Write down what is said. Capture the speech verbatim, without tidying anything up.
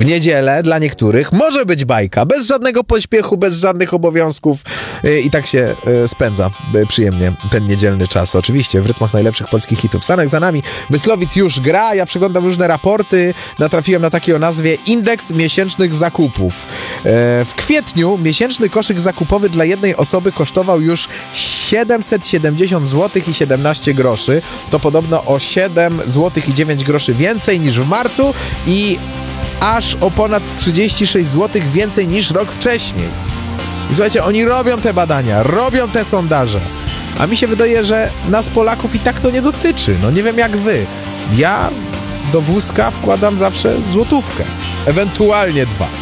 W niedzielę dla niektórych może być bajka, bez żadnego pośpiechu, bez żadnych obowiązków yy, i tak się yy, spędza yy, przyjemnie ten niedzielny czas. Oczywiście w rytmach najlepszych polskich hitów. Sanek za nami, Myslowic już gra, ja przeglądam różne raporty, natrafiłem na takie o nazwie Indeks Miesięcznych Zakupów. Yy, w kwietniu miesięczny koszyk zakupowy dla jednej osoby kosztował już siedemset siedemdziesiąt złotych i siedemnaście groszy. To podobno o siedem złotych i dziewięć groszy więcej niż w marcu i aż o ponad trzydzieści sześć złotych więcej niż rok wcześniej. I słuchajcie, oni robią te badania, robią te sondaże, a mi się wydaje, że nas Polaków i tak to nie dotyczy. No nie wiem jak wy. Ja do wózka wkładam zawsze złotówkę, ewentualnie dwa.